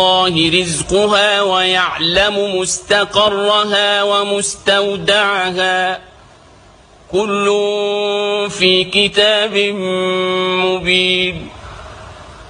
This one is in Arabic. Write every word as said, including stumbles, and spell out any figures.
الله رزقها ويعلم مستقرها ومستودعها كل في كتاب مبين.